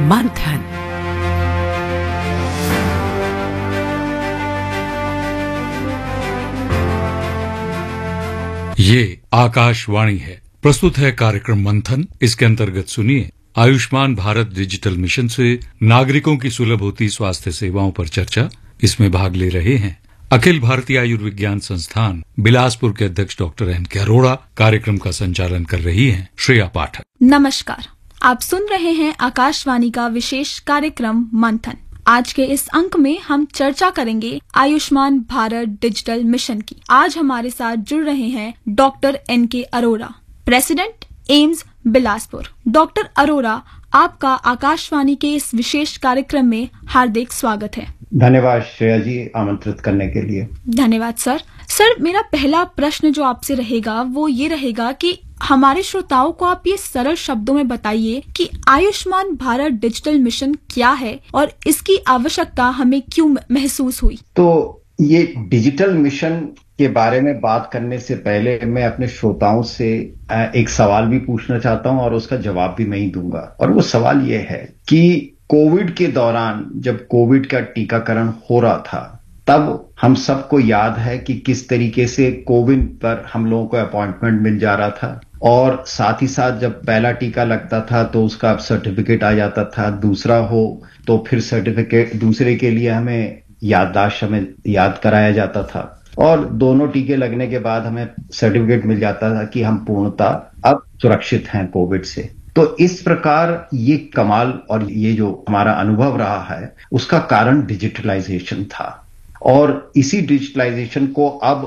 मंथन। ये आकाशवाणी है। प्रस्तुत है कार्यक्रम मंथन। इसके अंतर्गत सुनिए आयुष्मान भारत डिजिटल मिशन से नागरिकों की सुलभ होती स्वास्थ्य सेवाओं पर चर्चा। इसमें भाग ले रहे हैं अखिल भारतीय आयुर्विज्ञान संस्थान बिलासपुर के अध्यक्ष डॉक्टर एन.के. अरोड़ा। कार्यक्रम का संचालन कर रही हैं श्रेया पाठक। नमस्कार, आप सुन रहे हैं आकाशवाणी का विशेष कार्यक्रम मंथन। आज के इस अंक में हम चर्चा करेंगे आयुष्मान भारत डिजिटल मिशन की। आज हमारे साथ जुड़ रहे हैं doctor NK. Arora, president AIIMS Bilaspur. Doctor Arora, आपका आकाशवाणी के इस विशेष कार्यक्रम में हार्दिक स्वागत है। धन्यवाद श्रेया जी, आमंत्रित करने के लिए। धन्यवाद सर। सर, मेरा पहला प्रश्न जो आपसे रहेगा वो ये रहेगा कि हमारे श्रोताओं को आप ये सरल शब्दों में बताइए कि आयुष्मान भारत डिजिटल मिशन क्या है और इसकी आवश्यकता हमें क्यों महसूस हुई। तो ये डिजिटल मिशन के बारे में बात करने से पहले मैं अपने श्रोताओं से एक सवाल भी पूछना चाहता हूं और उसका जवाब भी मैं ही दूंगा। और वो सवाल ये है कि कोविड के दौरान जब कोविड का टीकाकरण हो रहा था तब हम सबको याद है कि किस तरीके से कोविन पर हम लोगों को अपॉइंटमेंट मिल जा रहा था और साथ ही साथ जब पहला टीका लगता था तो उसका सर्टिफिकेट आ जाता था, दूसरा हो तो फिर सर्टिफिकेट, दूसरे के लिए हमें याददाश्त हमें याद कराया जाता था और दोनों टीके लगने के बाद हमें सर्टिफिकेट मिल जाता था कि हम पूर्णतः अब सुरक्षित हैं कोविड से। तो इस प्रकार ये कमाल और ये जो हमारा अनुभव रहा है उसका कारण डिजिटलाइजेशन था और इसी डिजिटलाइजेशन को अब